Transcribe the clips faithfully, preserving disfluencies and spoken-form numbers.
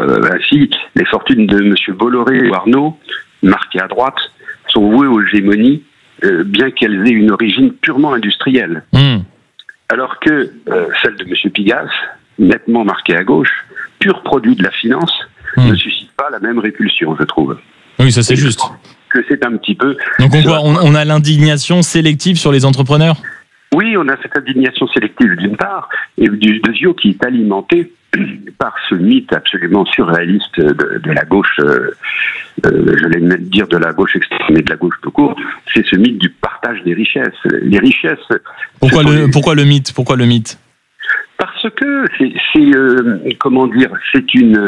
euh, ainsi, les fortunes de M. Bolloré ou Arnaud, marquées à droite, sont vouées aux gémonies, euh, bien qu'elles aient une origine purement industrielle. Mmh. Alors que euh, celle de M. Pigasse, nettement marquée à gauche, pur produit de la finance, mmh. ne suscite pas la même répulsion, je trouve. Oui, ça c'est Et juste. Que c'est un petit peu... Donc on, voit, on, on a l'indignation sélective sur les entrepreneurs ? Oui, on a cette indignation sélective d'une part, et du deuxième qui est alimentée par ce mythe absolument surréaliste de, de la gauche, euh, euh, je vais même dire de la gauche extrême et de la gauche tout court, c'est ce mythe du partage des richesses. Les richesses... Pourquoi le, les... pourquoi le mythe Pourquoi le mythe Parce que c'est, c'est euh, comment dire, c'est une,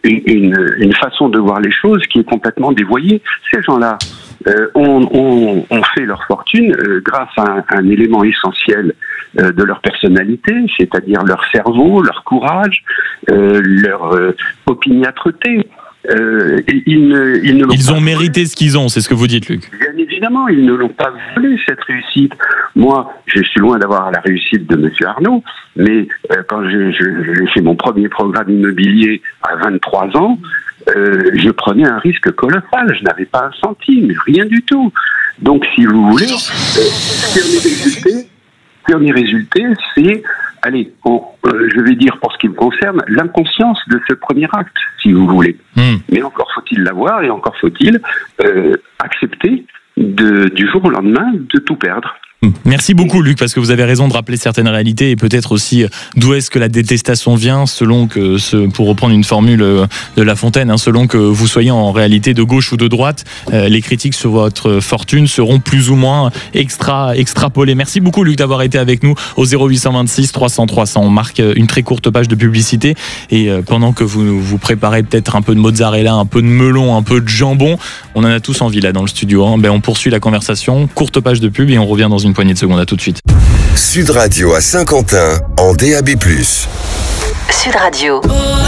une une façon de voir les choses qui est complètement dévoyée. Ces gens-là euh, ont, ont, ont fait leur fortune euh, grâce à un, un élément essentiel euh, de leur personnalité, c'est-à-dire leur cerveau, leur courage, euh, leur euh, opiniâtreté. Euh, ils ne, ils ne l'ont ils pas ont mérité ce qu'ils ont, c'est ce que vous dites, Luc. Bien évidemment, ils ne l'ont pas volé, cette réussite. Moi, je suis loin d'avoir la réussite de M. Arnaud, mais euh, quand j'ai, j'ai fait mon premier programme immobilier à vingt-trois ans, euh, je prenais un risque colossal. Je n'avais pas un centime, rien du tout. Donc, si vous voulez, euh, ce qui en est résulté, ce qui en est résulté, c'est... Allez, on, euh, je vais dire pour ce qui me concerne, l'inconscience de ce premier acte, si vous voulez. Mmh. Mais encore faut-il l'avoir et encore faut-il euh, accepter de, du jour au lendemain de tout perdre. Merci beaucoup Luc, parce que vous avez raison de rappeler certaines réalités et peut-être aussi d'où est-ce que la détestation vient, selon que, ce, pour reprendre une formule de La Fontaine, hein, selon que vous soyez en réalité de gauche ou de droite, euh, les critiques sur votre fortune seront plus ou moins extra, extrapolées. Merci beaucoup Luc d'avoir été avec nous au zéro huit cent vingt-six trois cents trois cents. On marque une très courte page de publicité et euh, pendant que vous vous préparez peut-être un peu de mozzarella, un peu de melon, un peu de jambon, on en a tous envie là dans le studio, hein. Ben, on poursuit la conversation, courte page de pub et on revient dans une Une poignée de secondes, à tout de suite. Sud Radio à Saint-Quentin en D A B plus. Sud Radio.